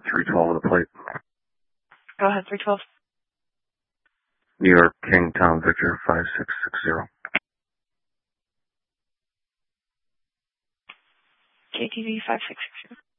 312 on the plate. Go ahead, 312. New York, Kingtown, Victor, 5660. KTV 5660.